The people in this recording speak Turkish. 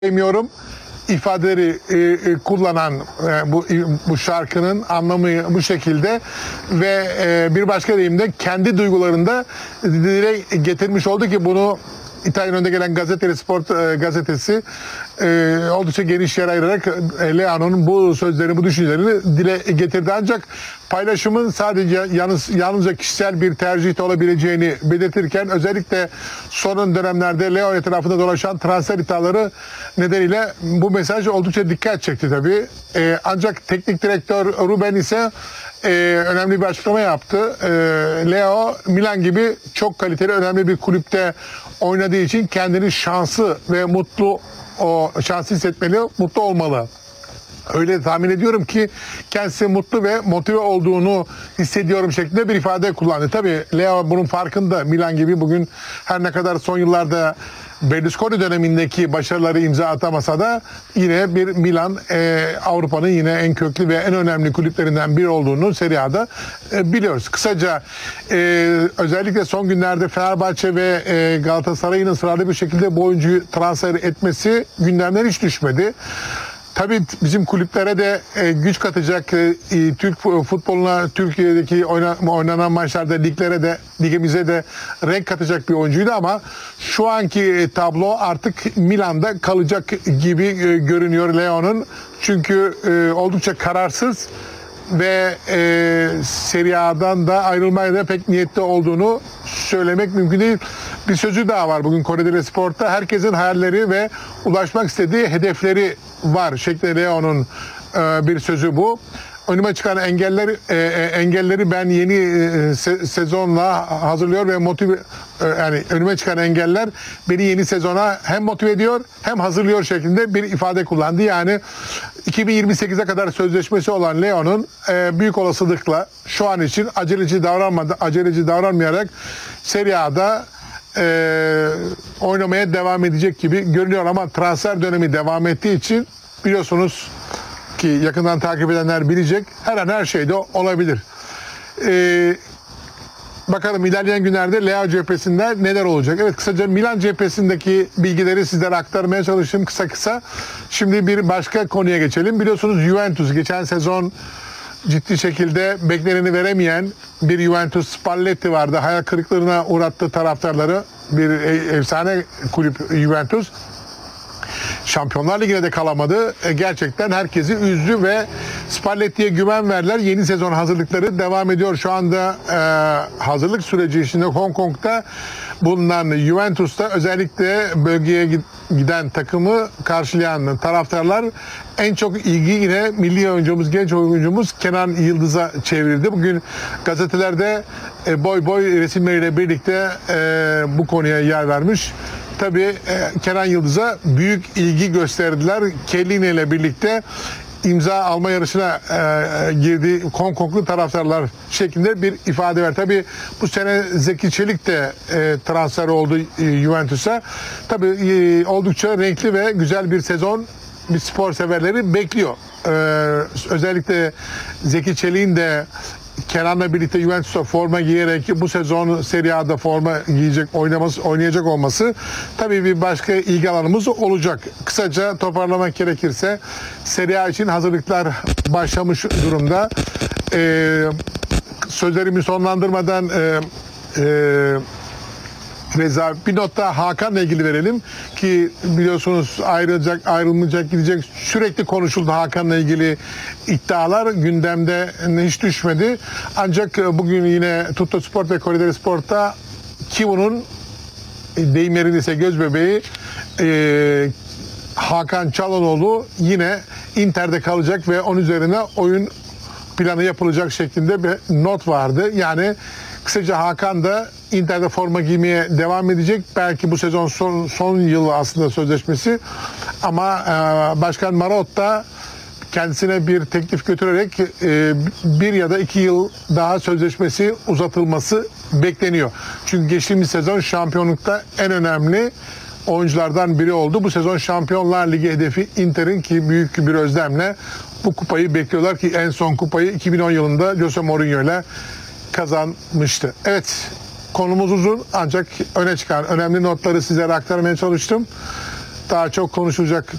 Demiyorum ifadeleri kullanan bu şarkının anlamı bu şekilde ve bir başka deyimde kendi duygularında dile getirmiş oldu ki bunu İtalya'nın önde gelen Sport gazetesi oldukça geniş yer ayırarak Leao'nun bu sözlerini, bu düşüncelerini dile getirdi. Ancak paylaşımın sadece yalnızca kişisel bir tercih olabileceğini belirtirken özellikle son dönemlerde Leo etrafında dolaşan transfer iddiaları nedeniyle bu mesaj oldukça dikkat çekti tabii. Ancak teknik direktör Ruben ise önemli bir açıklama yaptı. Leo Milan gibi çok kaliteli önemli bir kulüpte oynadığı için kendini şanslı ve şanslı hissetmeli, mutlu olmalı. Öyle tahmin ediyorum ki kendisi mutlu ve motive olduğunu hissediyorum şeklinde bir ifade kullandı. Tabii Leo bunun farkında. Milan gibi bugün her ne kadar son yıllarda Berlusconi dönemindeki başarıları imza atamasa da yine bir Milan Avrupa'nın yine en köklü ve en önemli kulüplerinden biri olduğunu Serie A'da biliyoruz. Kısaca özellikle son günlerde Fenerbahçe ve Galatasaray'ın ısrarlı bir şekilde bu oyuncuyu transfer etmesi gündemden hiç düşmedi. Tabii bizim kulüplere de güç katacak, Türk futboluna, Türkiye'deki oynanan maçlarda ligimize de renk katacak bir oyuncuydu ama şu anki tablo artık Milan'da kalacak gibi görünüyor Leo'nun. Çünkü oldukça kararsız ve Serie A'dan da ayrılmaya da pek niyetli olduğunu söylemek mümkün değil. Bir sözü daha var bugün Corriere Sport'ta. Herkesin hayalleri ve ulaşmak istediği hedefleri var şeklinde Leo'nun bir sözü bu. Önüme çıkan engelleri ben yeni sezonla hazırlıyor ve yani önüme çıkan engeller beni yeni sezona hem motive ediyor hem hazırlıyor şeklinde bir ifade kullandı. Yani 2028'e kadar sözleşmesi olan Leo'nun büyük olasılıkla şu an için aceleci davranmayarak Serie A'da oynamaya devam edecek gibi görünüyor ama transfer dönemi devam ettiği için biliyorsunuz ki yakından takip edenler bilecek her an her şey de olabilir. Bakalım ilerleyen günlerde Leo cephesinde neler olacak? Evet, kısaca Milan cephesindeki bilgileri sizlere aktarmaya çalıştım kısa. Şimdi bir başka konuya geçelim. Biliyorsunuz Juventus geçen sezon ciddi şekilde bekleneni veremeyen bir Juventus Spalletti vardı. Hayal kırıklığına uğrattı taraftarları. Bir efsane kulüp Juventus. Şampiyonlar Ligi'ne de kalamadı. Gerçekten herkesi üzdü ve Spalletti'ye güven verdiler. Yeni sezon hazırlıkları devam ediyor. Şu anda hazırlık süreci içinde Hong Kong'da bulunan Juventus'ta özellikle bölgeye giden takımı karşılayan taraftarlar en çok ilgi yine milli oyuncumuz, genç oyuncumuz Kenan Yıldız'a çevrildi. Bugün gazetelerde boy resimleriyle birlikte bu konuya yer vermiş. Tabii Kenan Yıldız'a büyük ilgi gösterdiler. Kellini ile birlikte imza alma yarışına girdi Hong Konglu taraftarlar şeklinde bir ifade var. Tabii bu sene Zeki Çelik de transfer oldu Juventus'a. Tabii oldukça renkli ve güzel bir sezon bir spor severleri bekliyor. Özellikle Zeki Çelik'in de Kenan'la birlikte Juventus'a forma giyerek bu sezon Serie A'da forma oynayacak olması tabii bir başka ilgi alanımız olacak. Kısaca toparlamak gerekirse Serie A için hazırlıklar başlamış durumda. Sözlerimi sonlandırmadan Reza bir notta Hakan'la ilgili verelim ki biliyorsunuz ayrılmayacak gidecek sürekli konuşuldu Hakan'la ilgili iddialar gündemde hiç düşmedi. Ancak bugün yine Tuttosport ve Corriere Sport'ta Kivu'nun deyim yerindeyse göz bebeği Hakan Çalhanoğlu yine Inter'de kalacak ve onun üzerine oyun planı yapılacak şeklinde bir not vardı. Yani kısaca Hakan da Inter'de forma giymeye devam edecek. Belki bu sezon son yılı aslında sözleşmesi. Ama Başkan Marotta kendisine bir teklif götürerek 1 ya da 2 yıl daha sözleşmesi uzatılması bekleniyor. Çünkü geçtiğimiz sezon şampiyonlukta en önemli oyunculardan biri oldu. Bu sezon Şampiyonlar Ligi hedefi Inter'in ki büyük bir özlemle bu kupayı bekliyorlar ki en son kupayı 2010 yılında Jose Mourinho ile kazanmıştı. Evet, konumuz uzun ancak öne çıkan önemli notları sizlere aktarmaya çalıştım. daha çok konuşulacak